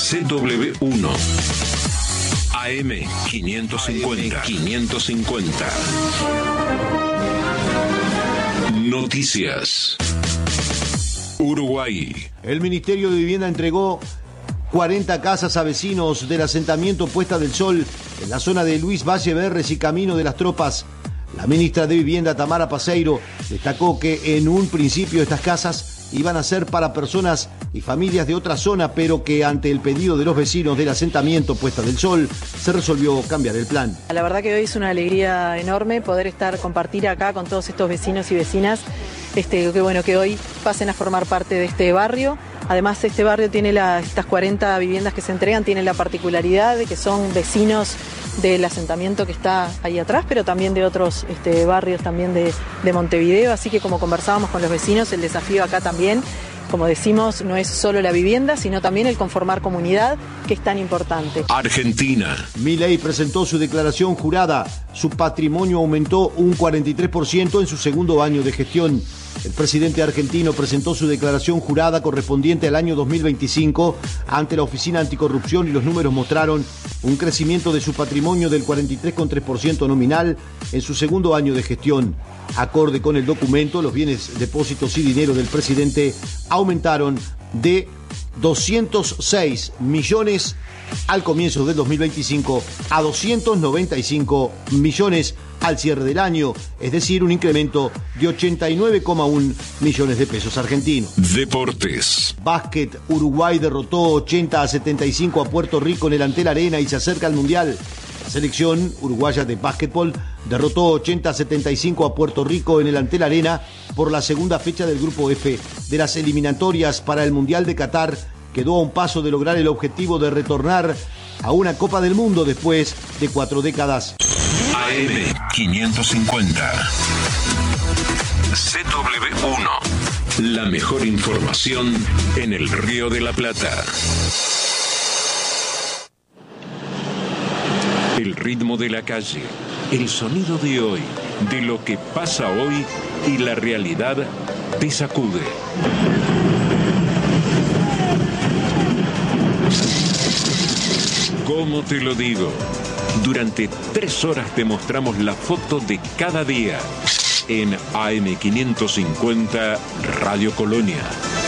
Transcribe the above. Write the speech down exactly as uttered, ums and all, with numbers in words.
C W uno. A M quinientos cincuenta. quinientos cincuenta. Noticias. Uruguay. El Ministerio de Vivienda entregó cuarenta casas a vecinos del asentamiento Puesta del Sol en la zona de Luis Valle Berres y Camino de las Tropas. La ministra de Vivienda, Tamara Paseiro, destacó que en un principio estas casas iban a ser para personas y familias de otra zona, pero que ante el pedido de los vecinos del asentamiento Puesta del Sol se resolvió cambiar el plan. La verdad que hoy es una alegría enorme poder estar, compartir acá con todos estos vecinos y vecinas, este, que bueno que hoy pasen a formar parte de este barrio. Además, este barrio tiene la, estas cuarenta viviendas que se entregan, tienen la particularidad de que son vecinos del asentamiento que está ahí atrás, pero también de otros este, barrios también de, de Montevideo, así que como conversábamos con los vecinos, el desafío acá también, como decimos, no es solo la vivienda, sino también el conformar comunidad, que es tan importante. Argentina. Milei presentó su declaración jurada. Su patrimonio aumentó un cuarenta y tres por ciento en su segundo año de gestión. El presidente argentino presentó su declaración jurada correspondiente al año dos mil veinticinco ante la Oficina Anticorrupción y los números mostraron un crecimiento de su patrimonio del cuarenta y tres coma tres por ciento nominal en su segundo año de gestión. Acorde con el documento, los bienes, depósitos y dinero del presidente aumentaron de doscientos seis millones al comienzo del dos mil veinticinco a doscientos noventa y cinco millones al cierre del año, es decir, un incremento de ochenta y nueve coma uno millones de pesos argentinos. Deportes. Básquet. Uruguay derrotó ochenta a setenta y cinco a Puerto Rico en el Antel Arena y se acerca al Mundial. La selección uruguaya de básquetbol derrotó ochenta a setenta y cinco a Puerto Rico en el Antel Arena por la segunda fecha del Grupo F de las eliminatorias para el Mundial de Qatar. Quedó a un paso de lograr el objetivo de retornar a una Copa del Mundo después de cuatro décadas. A M quinientos cincuenta. C W uno. La mejor información en el Río de la Plata. El ritmo de la calle, el sonido de hoy, de lo que pasa hoy y la realidad te sacude. ¿Cómo te lo digo? Durante tres horas te mostramos la foto de cada día en A M quinientos cincuenta Radio Colonia.